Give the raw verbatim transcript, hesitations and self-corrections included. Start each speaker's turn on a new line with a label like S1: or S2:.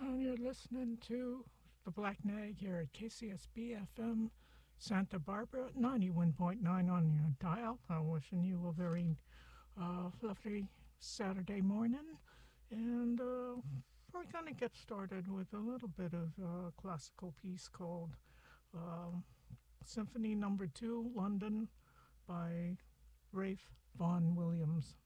S1: and you're listening to the Black Nag here at K C S B F M Santa Barbara, ninety-one point nine on your dial. I'm wishing you a very uh, lovely Saturday morning, and uh, we're going to get started with a little bit of a classical piece called um, Symphony Number Two, London, by Ralph Vaughan Williams.